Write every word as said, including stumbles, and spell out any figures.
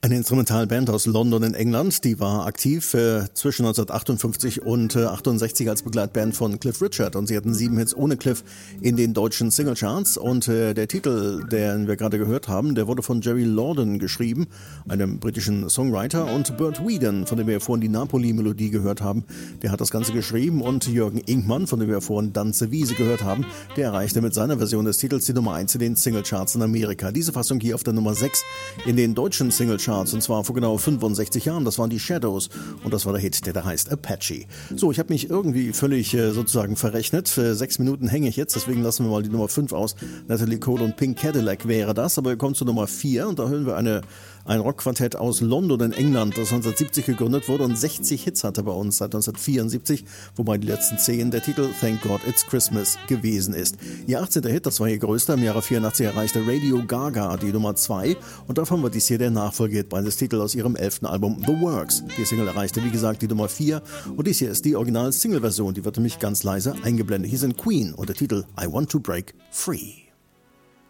Eine Instrumentalband aus London in England, die war aktiv äh, zwischen neunzehnhundertachtundfünfzig und äh, achtundsechzig als Begleitband von Cliff Richard und sie hatten sieben Hits ohne Cliff in den deutschen Singlecharts und äh, der Titel, den wir gerade gehört haben, der wurde von Jerry Lorden geschrieben, einem britischen Songwriter, und Bert Weedon, von dem wir vorhin die Napoli-Melodie gehört haben, der hat das Ganze geschrieben, und Jürgen Inkmann, von dem wir vorhin Danze Wiese gehört haben, der erreichte mit seiner Version des Titels die Nummer eins in den Singlecharts in Amerika. Diese Fassung hier auf der Nummer sechs in den deutschen Singlecharts, und zwar vor genau fünfundsechzig Jahren. Das waren die Shadows und das war der Hit, der da heißt Apache. So, ich habe mich irgendwie völlig äh, sozusagen verrechnet. Äh, sechs Minuten hänge ich jetzt, deswegen lassen wir mal die Nummer fünf aus. Natalie Cole und Pink Cadillac wäre das, aber wir kommen zur Nummer vier und da hören wir eine, ein Rockquartett aus London in England, das neunzehnhundertsiebzig gegründet wurde und sechzig Hits hatte bei uns seit neunzehnhundertvierundsiebzig, wobei die letzten zehn der Titel Thank God It's Christmas gewesen ist. Ihr achtzehnter Hit, das war ihr größter, im Jahre vierundachtzig erreichte Radio Gaga die Nummer zwei und davon war dies hier der Nachfolgehit beides Titel aus ihrem elften Album The Works. Die Single erreichte, wie gesagt, die Nummer vier und dies hier ist die Original-Single-Version, die wird nämlich ganz leise eingeblendet. Hier sind Queen und der Titel I Want to Break Free.